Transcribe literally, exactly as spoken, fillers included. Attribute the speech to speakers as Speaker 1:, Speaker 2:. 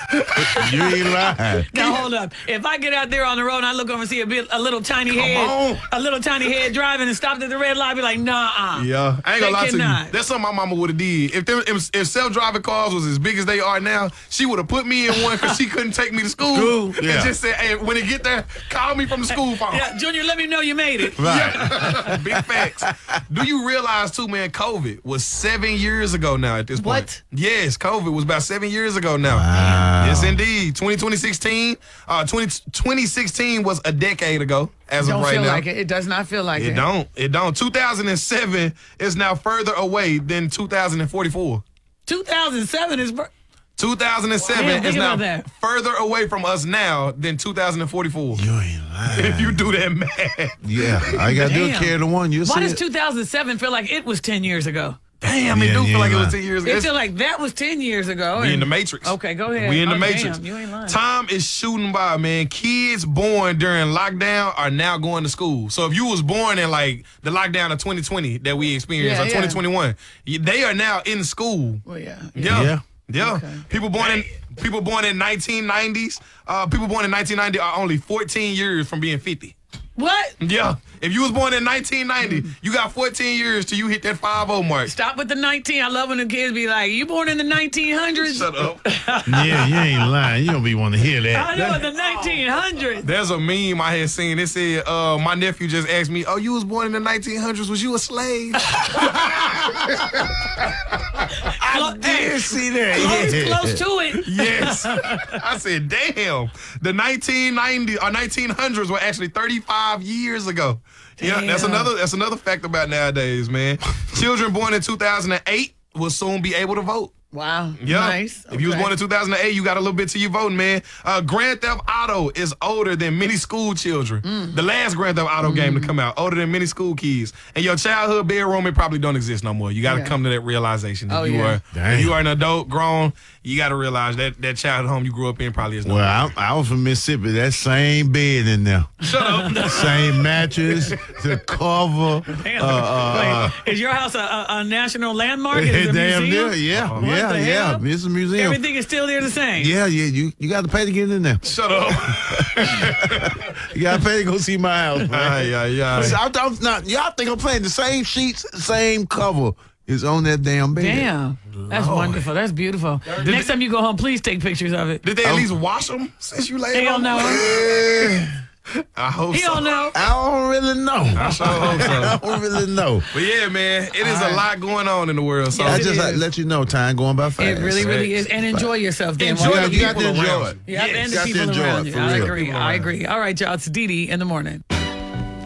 Speaker 1: You ain't lying.
Speaker 2: Now hold up. If I get out there on the road and I look over and see a bit, a little tiny
Speaker 3: Come
Speaker 2: head,
Speaker 3: on.
Speaker 2: a little tiny head driving and stopped at the red light, I'd be like, nah.
Speaker 3: Yeah, I ain't gonna
Speaker 2: They
Speaker 3: lie to
Speaker 2: cannot.
Speaker 3: you. That's something my mama would have did. If, them, if if self-driving cars was as big as they are now, she would have put me in one because she couldn't take me to school.
Speaker 1: School,
Speaker 3: And
Speaker 1: yeah.
Speaker 3: just said, hey, when it get there, call me from the school phone.
Speaker 2: Yeah, Junior, let me know you made it.
Speaker 1: Right.
Speaker 3: Big facts. Do you realize too, man, COVID was seven years ago now at this point.
Speaker 2: What?
Speaker 3: Yes, COVID was about seven years ago now.
Speaker 1: Wow.
Speaker 3: Yes, indeed. twenty sixteen, uh, twenty, twenty sixteen was a decade ago as
Speaker 2: Don't
Speaker 3: of right
Speaker 2: feel
Speaker 3: now.
Speaker 2: like it. It does not feel like it.
Speaker 3: It don't. It don't. two thousand seven is now further away than two thousand forty-four.
Speaker 2: two thousand seven is... bur-
Speaker 3: two thousand seven
Speaker 2: Damn,
Speaker 3: is
Speaker 2: think
Speaker 3: now
Speaker 2: about that.
Speaker 3: further away from us now than two thousand forty-four.
Speaker 1: You ain't lying.
Speaker 3: If you do that math.
Speaker 1: Yeah, I got to do a
Speaker 2: Damn.
Speaker 1: carry the one. You'll
Speaker 2: Why
Speaker 1: see
Speaker 2: does
Speaker 1: it.
Speaker 2: two thousand seven feel like it was ten years ago?
Speaker 3: Damn, it
Speaker 1: Yeah,
Speaker 3: do
Speaker 1: you
Speaker 3: feel like
Speaker 1: ain't
Speaker 3: it was
Speaker 1: lying.
Speaker 3: ten years ago.
Speaker 2: It
Speaker 3: It's-
Speaker 2: feel like that was ten years ago.
Speaker 3: We in
Speaker 2: and-
Speaker 3: the Matrix.
Speaker 2: Okay, go ahead.
Speaker 3: We in the
Speaker 2: Oh,
Speaker 3: Matrix.
Speaker 2: Damn, you ain't lying.
Speaker 3: Time is shooting by, man. Kids born during lockdown are now going to school. So if you was born in like the lockdown of twenty twenty that we experienced,
Speaker 2: Yeah,
Speaker 3: or
Speaker 2: yeah.
Speaker 3: twenty twenty-one, y- they are now in school.
Speaker 2: Well, yeah.
Speaker 3: Yeah.
Speaker 1: Yeah.
Speaker 3: Yeah.
Speaker 2: Okay.
Speaker 3: People born in people born in nineteen nineties, uh, people born in nineteen ninety are only fourteen years from being fifty.
Speaker 2: What?
Speaker 3: Yeah. If you was born in nineteen ninety, you got fourteen years till you hit that five oh mark.
Speaker 2: Stop with the nineteen. I love when the kids be like, you born in the nineteen hundreds?
Speaker 3: Shut up.
Speaker 1: Yeah, you ain't lying. You don't be want to hear
Speaker 2: I
Speaker 1: that.
Speaker 2: know, in the nineteen hundreds.
Speaker 3: There's a meme I had seen. It said, uh, my nephew just asked me, oh, you was born in the nineteen hundreds. Was you a slave?
Speaker 1: I did see that.
Speaker 2: Close,
Speaker 1: yeah.
Speaker 2: close to it.
Speaker 3: Yes. I said, damn. The nineteen ninety or nineteen hundreds were actually thirty-five years ago. Yeah, that's
Speaker 2: Damn.
Speaker 3: another that's another fact about nowadays, man. Children born in two thousand eight will soon be able to vote.
Speaker 2: Wow.
Speaker 3: Yeah.
Speaker 2: Nice.
Speaker 3: If you was
Speaker 2: Okay.
Speaker 3: born in two thousand eight, you got a little bit to your voting, man. Uh, Grand Theft Auto is older than many school children.
Speaker 2: Mm.
Speaker 3: The last Grand Theft Auto game to come out, older than many school kids. And your childhood bedroom, it probably don't exist no more. You got to
Speaker 2: Yeah.
Speaker 3: come to that realization. If
Speaker 2: Oh,
Speaker 3: you
Speaker 2: yeah.
Speaker 3: are
Speaker 1: Damn.
Speaker 3: if you are an adult, grown, you got to realize that that childhood home you grew up in probably is no
Speaker 1: Well,
Speaker 3: more.
Speaker 1: I, I was from Mississippi. That same bed in there.
Speaker 3: Shut up.
Speaker 1: Same mattress, the cover.
Speaker 2: Damn.
Speaker 1: Uh, uh,
Speaker 2: Wait, is your house a, a, a national landmark? Is it a
Speaker 1: damn
Speaker 2: museum?
Speaker 1: near, yeah,
Speaker 2: What
Speaker 1: yeah,
Speaker 2: the
Speaker 1: yeah.
Speaker 2: hell?
Speaker 1: It's a museum.
Speaker 2: Everything is still there the same.
Speaker 1: Yeah, yeah. You you got to pay to get in there.
Speaker 3: Shut up.
Speaker 1: You got to pay to go see my house. Man.
Speaker 3: Ay, ay, ay.
Speaker 1: So I'm, I'm not, y'all think I'm playing the same sheets, same cover is on that damn bed.
Speaker 2: Damn. That's wonderful. That's beautiful. Next time you go home, please take pictures of it.
Speaker 3: Did they at least wash them since you laid
Speaker 2: Hell
Speaker 3: on
Speaker 2: no.
Speaker 1: Eh,
Speaker 3: I hope
Speaker 2: He
Speaker 3: so.
Speaker 2: don't know.
Speaker 1: I don't really know.
Speaker 3: I sure hope so.
Speaker 1: I don't really know.
Speaker 3: But yeah, man, it is a lot going on in the world. So
Speaker 2: Yes,
Speaker 1: I
Speaker 2: it
Speaker 1: just
Speaker 2: is.
Speaker 1: like, let you know, time going by fast.
Speaker 2: It really, really is. And enjoy yourself, Dan.
Speaker 3: Enjoy
Speaker 2: While
Speaker 3: the
Speaker 1: you got
Speaker 3: people
Speaker 1: to enjoy
Speaker 3: around
Speaker 1: it.
Speaker 3: you.
Speaker 2: Yep,
Speaker 3: Yes.
Speaker 2: and the
Speaker 1: Got to
Speaker 2: people
Speaker 1: enjoy
Speaker 2: around
Speaker 1: it,
Speaker 2: you.
Speaker 1: for
Speaker 2: I
Speaker 1: real.
Speaker 2: agree. I agree. All right, y'all. It's Dee Dee in the morning.